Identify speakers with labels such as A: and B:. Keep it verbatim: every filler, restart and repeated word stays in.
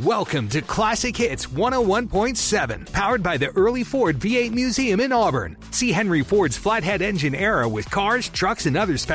A: Welcome to Classic Hits one oh one point seven, powered by the Early Ford V eight Museum in Auburn. See Henry Ford's flathead engine era with cars, trucks, and other special